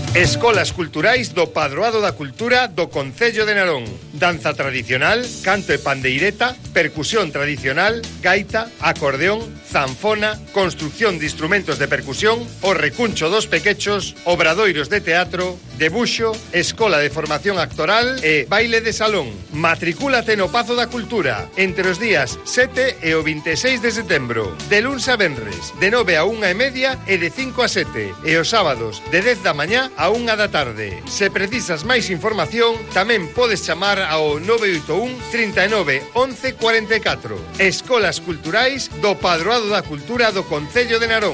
Escolas culturais do Padroado da Cultura do Concello de Narón. Danza tradicional, canto e pandeireta, percusión tradicional, gaita, acordeón, zanfona, construcción de instrumentos de percusión, o recuncho dos pequechos, obradoiros de teatro, debuxo, escola de formación actoral e baile de salón. Matricúlate no Pazo da Cultura entre os días 7 e o 26 de setembro, de luns a venres, de 9 a 1:30 e de 5 a 7, e os sábados de 10 da mañá a 1 da tarde. Se precisas máis información, tamén podes chamar ao 981 39 11 44. Escolas culturais do Padroado da Cultura do Concello de Narón.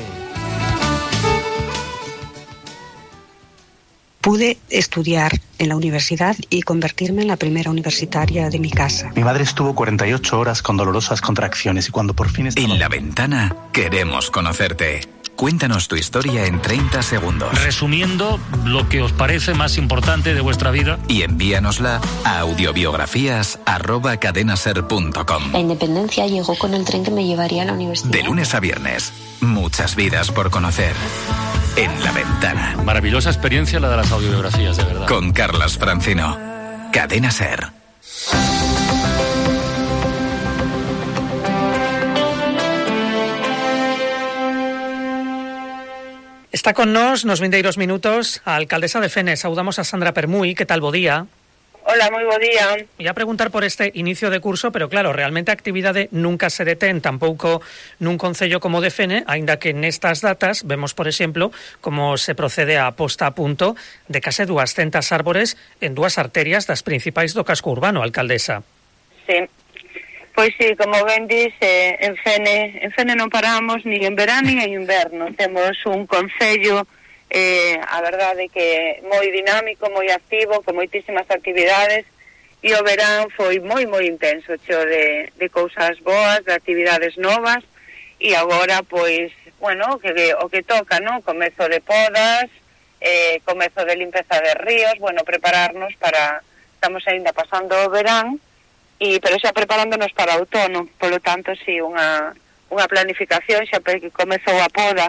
Pude estudiar en la universidad y convertirme en la primera universitaria de mi casa. Mi madre estuvo 48 horas con dolorosas contracciones y cuando por fin estaba... En La Ventana queremos conocerte. Cuéntanos tu historia en 30 segundos. Resumiendo lo que os parece más importante de vuestra vida. Y envíanosla a audiobiografías@cadenaser.com. La independencia llegó con el tren que me llevaría a la universidad. De lunes a viernes, muchas vidas por conocer. En La Ventana. Maravillosa experiencia la de las audiobiografías, de verdad. Con Carlas Francino. Cadena Ser. Está con nos 22 minutos a alcaldesa de Fene. Saudamos a Sandra Permuy. ¿Qué tal? Bo día. Hola, moi bo día. Ia preguntar por este inicio de curso, pero claro, realmente a actividade nunca se detén tampouco nun concello como de Fene, aínda que nestas datas vemos, por exemplo, como se procede a posta a punto de case 200 árbores en dúas arterias das principais do casco urbano, alcaldesa. Sí, pois sí, como ben dis, en Fene non paramos ni en verán ni en inverno. Temos un concello a verdade que moi dinámico, moi activo, con moitísimas actividades, e o verán foi moi intenso, cheo de cousas boas, de actividades novas, e agora, pois, bueno, o que toca, non? Comezo de podas, comezo de limpeza de ríos, bueno, prepararnos para, estamos ainda pasando o verán, pero xa preparándonos para o outono, polo tanto, si, unha planificación, xa comezou a poda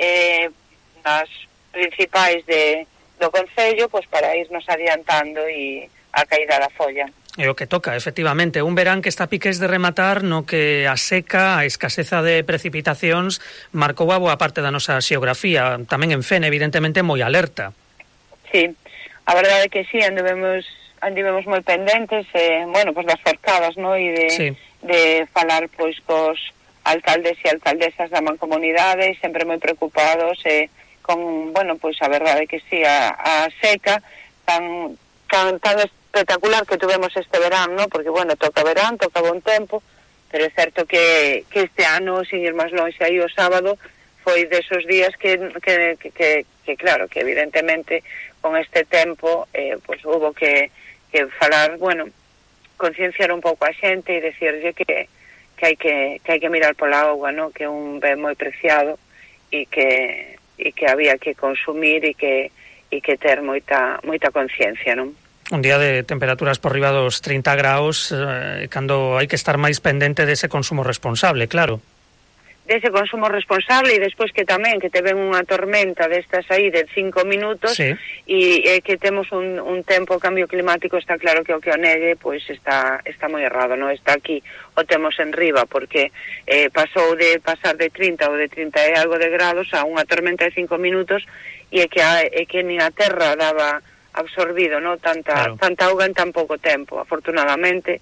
nas principais do Concello, pois para irnos adiantando e a caída da folla. É o que toca, efectivamente, un verán que está a piques de rematar, no que a seca, a escaseza de precipitacións marcou a boa parte da nosa xeografía, tamén en Fene, evidentemente, moi alerta. Sí, a verdade é que sí, andivemos moi pendentes, bueno, pois das forcadas, no? E de falar, pois, cos alcaldes e alcaldesas da mancomunidade, sempre moi preocupados, con, bueno, pois a verdade é que sí, a seca tan espectacular que tuvemos este verán, ¿no? Porque, bueno, toca verán, toca bon tempo, pero é certo que este ano, sin ir máis longe, aí o sábado, foi desos días que claro, que evidentemente con este tempo, pois hubo que falar, bueno, concienciar un pouco a xente e decirlle que hai que mirar pola auga, ¿no? Que é un ben moi preciado e que había que consumir e que ter moita conciencia, non? Un día de temperaturas por riba dos 30 graus, cando hai que estar máis pendente dese consumo responsable, claro. Dese consumo responsable e despois que tamén que te ven unha tormenta destas aí de 5 minutos, sí. E que temos un tempo, cambio climático, está claro que o negue, pois está moi errado, non? Está aquí, o temos en riba, porque pasou de pasar de 30 ou de 30 e algo de grados a unha tormenta de 5 minutos e que nin a terra daba absorbido, non? Tanta auga en tan pouco tempo. Afortunadamente,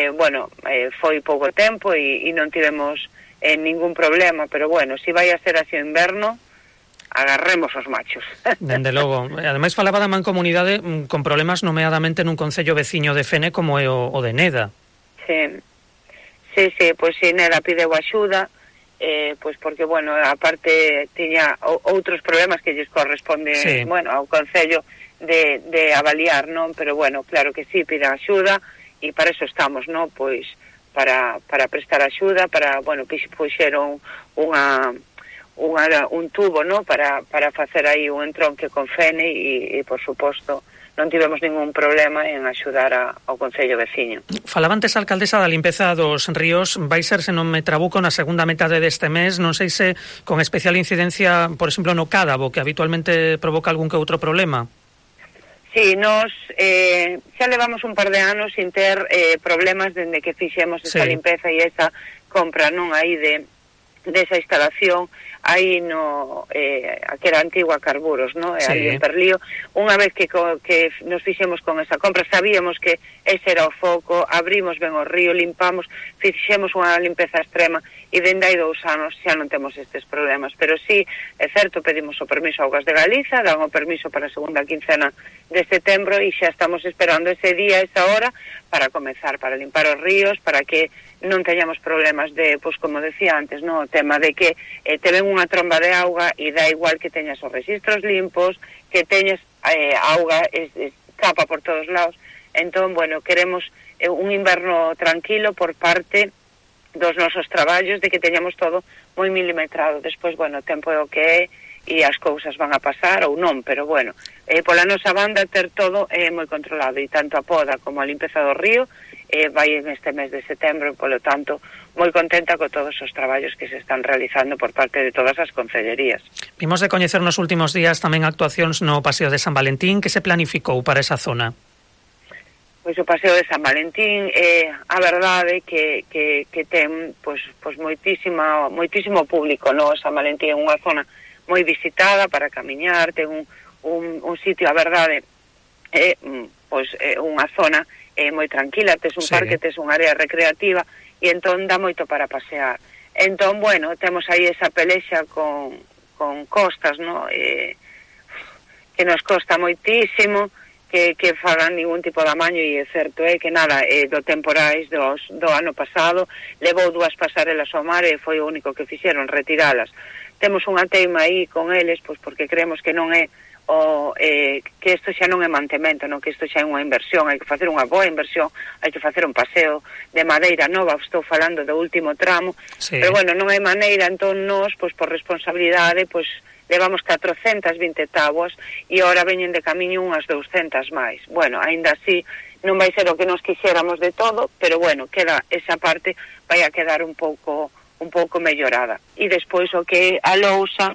foi pouco tempo e non tivemos ningún problema, pero bueno, si vai a ser así o inverno, agarremos os machos. Dende logo. Ademais falaba da mancomunidade con problemas nomeadamente nun concello veciño de Fene como é o de Neda. Sí, pois si Neda pideu axuda, pois porque, bueno, aparte tiña outros problemas que lles corresponde, sí. Bueno, ao concello de avaliar, non? Pero bueno, claro que sí, pide axuda e para eso estamos, non? Pois para prestar axuda, para, bueno, puxeron un tubo, ¿no? Para facer aí un entronque con Fene e por suposto, non tivemos ningún problema en axudar ao concello veciño. Falaba antes a alcaldesa da limpeza dos ríos, vai ser, se non me trabuco, na segunda metade deste mes, non sei se con especial incidencia, por exemplo, no Cádabo, que habitualmente provoca algún que outro problema. Sí, nos xa levamos un par de anos sin ter problemas dende que fixemos esta limpeza e esa compra, non, aí desa instalación aí no que era antigua Carburos, no? Aí en Perlío. Unha vez que nos fixemos con esa compra, sabíamos que ese era o foco, abrimos ben o río, limpamos, fixemos unha limpeza extrema e dende hai 2 anos xa non temos estes problemas, pero sí, é certo, pedimos o permiso a Augas de Galiza, dan o permiso para a segunda quincena de setembro e xa estamos esperando ese día, esa hora, para comezar, para limpar os ríos, para que non teñamos problemas de, pois como decía antes, no, o tema de que te ven unha tromba de auga e dá igual que teñas os registros limpos, que teñas auga, escapa por todos lados. Entón, bueno, queremos un inverno tranquilo por parte dos nosos traballos, de que teñamos todo moi milimetrado. Despois, bueno, o tempo é o que é e as cousas van a pasar ou non, pero bueno, pola nosa banda ter todo moi controlado, e tanto a poda como a limpeza do río vai en este mes de setembro, polo tanto, moi contenta con todos os traballos que se están realizando por parte de todas as concellerías. Vimos de coñecer nos últimos días tamén actuacións no Paseo de San Valentín. Que se planificou para esa zona? Pois o Paseo de San Valentín a verdade que ten pois moitísimo público, no? San Valentín é unha zona moi visitada para camiñar, ten un sitio, a verdade, pois unha zona moi tranquila, tes un parque, tes unha área recreativa e entón dá moito para pasear. Entón, bueno, temos aí esa pelexa con costas, no? Que nos costa moitísimo que fagan ningún tipo de amaño, e é certo, que nada, do temporais do ano pasado levou 2 pasarelas ao mar e foi o único que fixeron, retiralas. Temos unha teima aí con eles, pois porque creemos que non é que isto xa non é mantemento, non, que isto xa é unha inversión, hai que facer unha boa inversión, hai que facer un paseo de madeira nova, estou falando do último tramo, pero bueno, non hai maneira, entón nós, pois por responsabilidade, pois levamos 420 táboas e agora veñen de camiño unhas 200 máis. Bueno, aínda así non vai ser o que nos quixéramos de todo, pero bueno, queda esa parte, vai a quedar un pouco mellorada. E despois o que a lousa,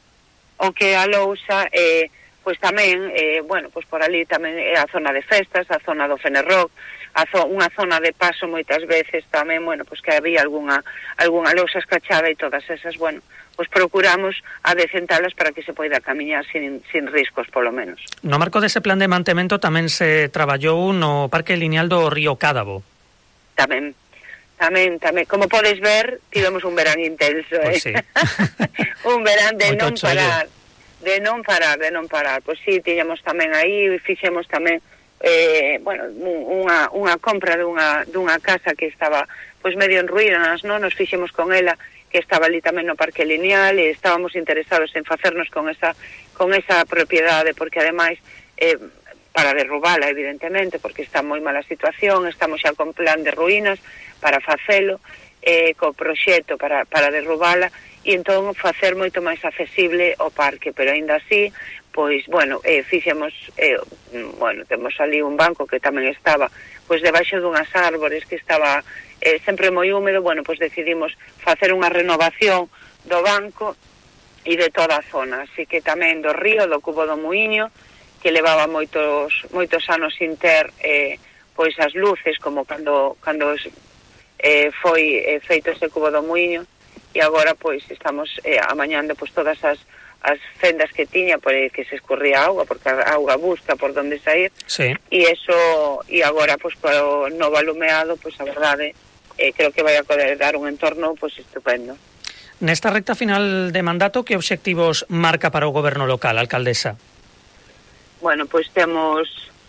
pois tamén, bueno, pois por ali tamén é a zona de festas, a zona do Fenerrock, unha zona de paso moitas veces tamén, bueno, pois que había algunha lousa escachada e todas esas, bueno, pois procuramos adecentalas para que se poida camiñar sin riscos, polo menos. No marco dese plan de mantemento tamén se traballou no Parque Lineal do Río Cádabo. Tamén. Como podes ver, tivemos un verán intenso, Pois sí. Un verán de non parar. De non parar. Pois sí, tiñamos tamén aí, fixemos tamén, bueno, unha compra dunha casa que estaba, pois medio en ruínas, non? Nos fixemos con ela, que estaba ali tamén no Parque Lineal, e estábamos interesados en facernos con esa propiedade, porque ademais, para derrubala, evidentemente, porque está moi mala situación, estamos xa con plan de ruínas para facelo, co proxecto para derrubala, e entón facer moito máis accesible o parque, pero aínda así, pois, bueno, fixemos, bueno, temos ali un banco que tamén estaba, pois, debaixo dunhas árbores que estaba sempre moi húmedo, bueno, pois decidimos facer unha renovación do banco e de toda a zona, así que tamén do río, do Cubo do Muiño, que levaba moitos anos sin ter, pois, as luces, como cando foi feito ese Cubo do Muiño, e agora pois estamos amañando pois todas as fendas que tiña por que se escorría auga, porque a auga busca por donde sair, e eso, e agora pois co novo alumeado, pois a verdade creo que vai a poder dar un entorno pois estupendo. Nesta recta final de mandato, que obxectivos marca para o goberno local, alcaldesa? Bueno, pois temos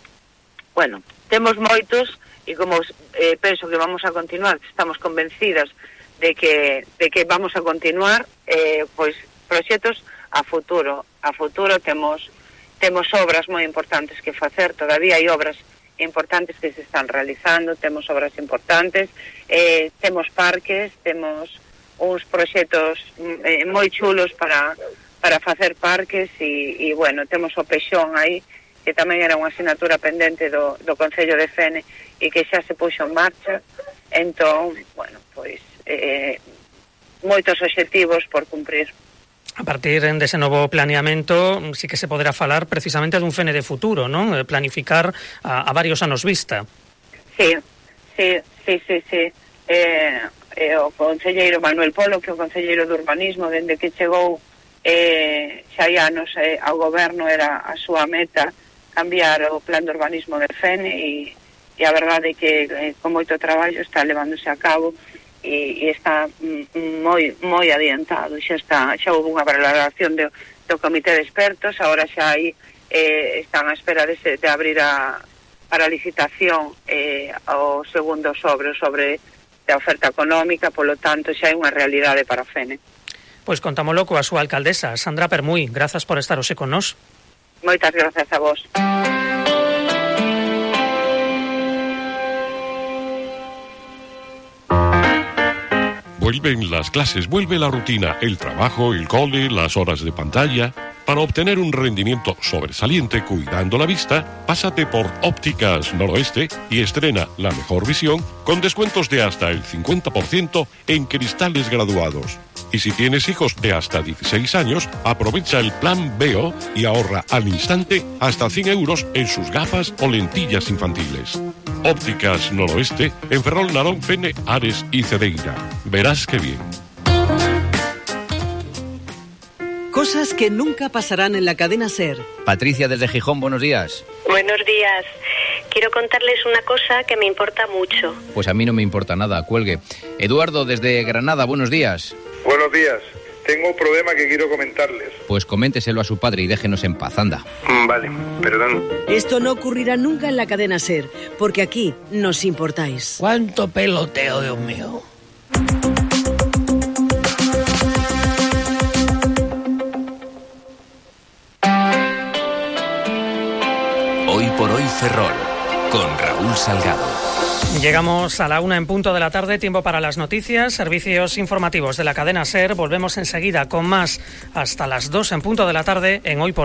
moitos, e como penso que vamos a continuar, estamos convencidas de que vamos a continuar, pois proxectos a futuro temos obras moi importantes que facer, todavía hai obras importantes que se están realizando, temos obras importantes, temos parques, temos uns proxectos moi chulos para facer parques, e bueno, temos o Pexón aí, que tamén era unha asignatura pendente do Concello de Fene e que xa se puxo en marcha. Entón, bueno, pois moitos obxectivos por cumprir. A partir dese novo planeamento sí que se poderá falar precisamente dun Fene de futuro, non? Planificar a varios anos vista. Sí. O concelleiro Manuel Polo, que é o concelleiro de urbanismo, dende que chegou xa hai anos ao goberno, era a súa meta cambiar o plan de urbanismo de Fene e a verdade é que con moito traballo está levándose a cabo e está moi adiantado. Xa houve unha valoración do comité de expertos, agora xa aí están a espera de abrir para a licitación o segundo sobre a oferta económica, polo tanto xa é unha realidade para Fene. Pois contámolo coa súa alcaldesa, Sandra Permuy. Grazas por estar hoxe con nós. Moitas grazas a vos. Vuelven las clases, vuelve la rutina, el trabajo, el cole, las horas de pantalla. Para obtener un rendimiento sobresaliente cuidando la vista, pásate por Ópticas Noroeste y estrena la mejor visión con descuentos de hasta el 50% en cristales graduados. Y si tienes hijos de hasta 16 años, aprovecha el plan Veo y ahorra al instante hasta 100 euros en sus gafas o lentillas infantiles. Ópticas Noroeste en Ferrol, Narón, Fene, Ares y Cedeira. Verás qué bien. Cosas que nunca pasarán en la cadena SER. Patricia desde Gijón, buenos días. Buenos días. Quiero contarles una cosa que me importa mucho. Pues a mí no me importa nada, cuelgue. Eduardo desde Granada, buenos días. Buenos días. Tengo un problema que quiero comentarles. Pues coménteselo a su padre y déjenos en paz, anda. Vale, perdón. Esto no ocurrirá nunca en la cadena SER, porque aquí nos importáis. ¿Cuánto peloteo, Dios mío? Hoy por hoy Ferrol, con Raúl Salgado. Llegamos a la 1 en punto de la tarde, tiempo para las noticias, servicios informativos de la cadena SER. Volvemos enseguida con más hasta las 2 en punto de la tarde en Hoy por